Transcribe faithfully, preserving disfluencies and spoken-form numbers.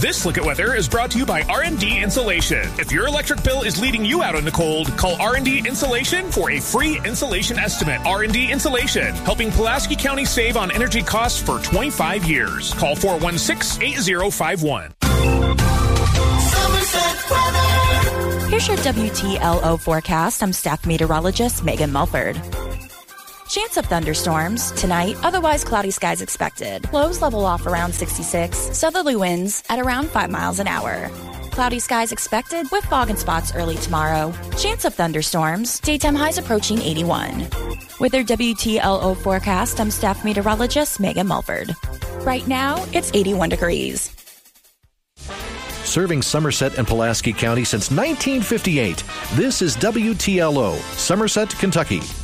This Look at Weather is brought to you by R and D Insulation. If your electric bill is leading you out in the cold, call R and D Insulation for a free insulation estimate. R and D Insulation, helping Pulaski County save on energy costs for twenty-five years. Call four one six, eight zero five one. Here's your W T L O forecast. I'm staff meteorologist Megan Mulford. Chance of thunderstorms tonight, otherwise cloudy skies expected. Lows level off around sixty-six, southerly winds at around five miles an hour. Cloudy skies expected with fog and spots early tomorrow. Chance of thunderstorms, daytime highs approaching eighty-one. With their W T L O forecast, I'm staff meteorologist Megan Mulford. Right now, it's eighty-one degrees. Serving Somerset and Pulaski County since nineteen fifty-eight. This is W T L O, Somerset, Kentucky.